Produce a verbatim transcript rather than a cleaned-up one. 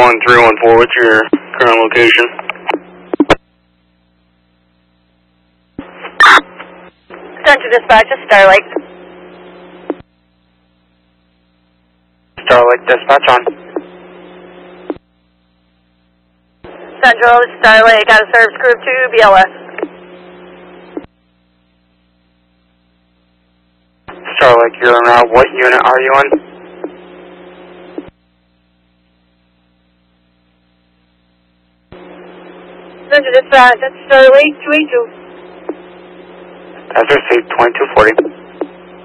one three one four, what's your current location? Central Dispatch, it's Starlight. Starlight Dispatch on. Central, it's Starlight, got a service group to B L S. Starlight, you're en route. What unit are you on? Central Dispatch, that's Starlight two eight two. That's received, twenty-two forty.